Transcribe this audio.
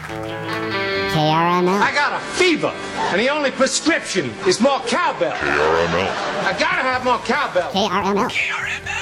KRML. I got a fever, and the only prescription is more cowbell. KRML. I gotta have more cowbell. KRML. KRML.